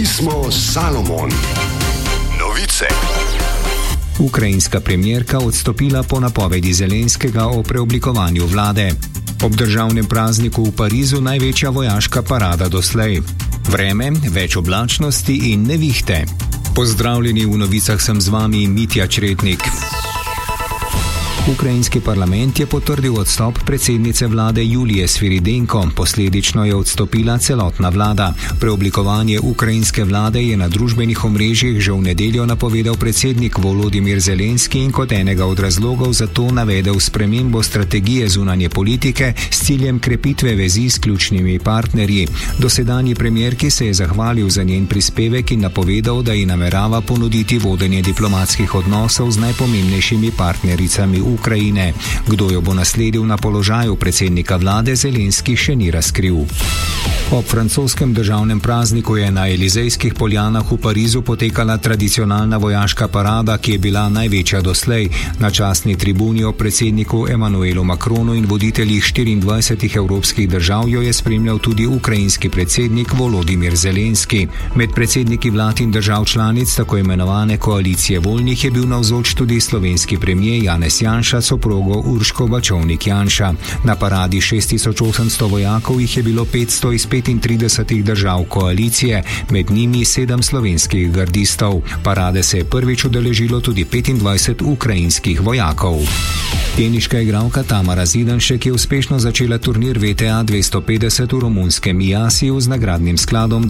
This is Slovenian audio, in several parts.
Mi smo Salomon. Novice. Ukrajinska premijerka odstopila po napovedi Zelenskega o preoblikovanju vlade. Ob državnem prazniku v Parizu največja vojaška parada doslej. Vreme, več oblačnosti in nevihte. Pozdravljeni, v novicah sem z vami Mitja Čretnik. Ukrajinski parlament je potrdil odstop predsednice vlade Julije Sviridenko, posledično je odstopila celotna vlada. Preoblikovanje ukrajinske vlade je na družbenih omrežjih že v nedeljo napovedal predsednik Volodimir Zelenski in kot enega od razlogov za to navedel spremembo strategije zunanje politike s ciljem krepitve vezi s ključnimi partnerji. Dosedanji premierki se je zahvalil za njen prispevek in napovedal, da ji namerava ponuditi vodenje diplomatskih odnosov z najpomembnejšimi partnericami Ukrajine. Kdo jo bo nasledil na položaju predsednika vlade, Zelenski še ni razkril. Ob francoskem državnem prazniku je na Elizejskih poljanah v Parizu potekala tradicionalna vojaška parada, ki je bila največja doslej. Na častni tribuni ob predsedniku Emmanuelu Macronu in voditeljih 24 evropskih držav jo je spremljal tudi ukrajinski predsednik Volodimir Zelenski. Med predsedniki vlad in držav članic tako imenovane koalicije voljnih je bil navzoč tudi slovenski premier Janez Janša, soprogo Urško Bačovnik-Janša. Na paradi 6800 vojakov jih je bilo 500 iz 35 držav koalicije, med njimi 7 slovenskih gardistov. Parade se je prvič udeležilo tudi 25 ukrajinskih vojakov. Teniška igralka Tamara Zidanšek je uspešno začela turnir VTA 250 v romunskem Iasiju z nagradnim skladom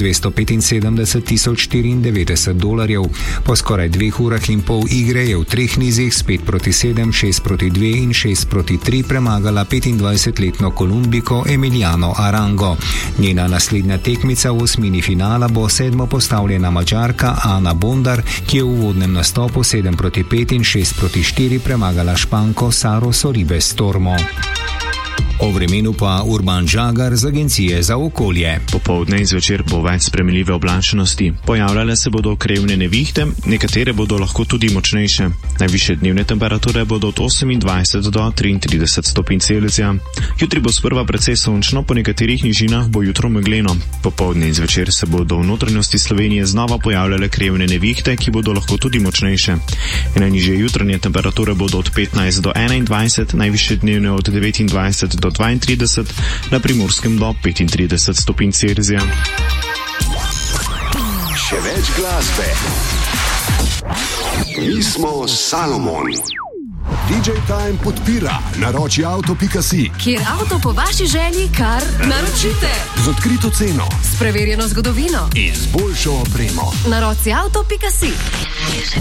$275,094. Po skoraj 2 urah in pol igre je v 3 nizih s 5-7, 6-2 in 6-3 premagala 25-letno Kolumbiko Emiliano Arango. Njena naslednja tekmica v osmini finala bo 7. postavljena Mađarka Ana Bondar, ki je v uvodnem nastopu 7-5 in 6-4 premagala Španko Saro Sorribes Stormo. O vremenu pa Urban Žagar z Agencije za okolje. Popoldne in zvečer bo več spremenljive oblačnosti. Pojavljale se bodo krevne nevihte, nekatere bodo lahko tudi močnejše. Najvišje dnevne temperature bodo od 28 do 33 stopinj Celzija. Jutri bo sprva precej sončno, po nekaterih nižinah bo jutro megleno. Popoldne in zvečer se bodo v notranjosti Slovenije znova pojavljale krevne nevihte, ki bodo lahko tudi močnejše. Najnižje jutranje temperature bodo od 15 do 21, najvišje dnevne od 29 do 32, na Primorskem do 35 stopinj Celzija. Še več glasbe. Mi smo Salomon. DJ Time podpira naročiauto.si, kjer avto po vaši želji kar naročite. Z odkrito ceno, s preverjeno zgodovino in z boljšo opremo. Naročiauto.si.